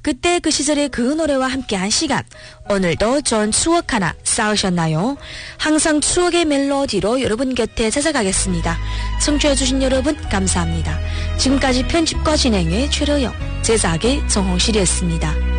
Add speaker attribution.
Speaker 1: 그때 그 시절의 그 노래와 함께한 시간. 오늘도 좋은 추억 하나 쌓으셨나요? 항상 추억의 멜로디로 여러분 곁에 찾아가겠습니다. 청취해주신 여러분 감사합니다. 지금까지 편집과 진행의 최러영, 제작의 정홍실이었습니다.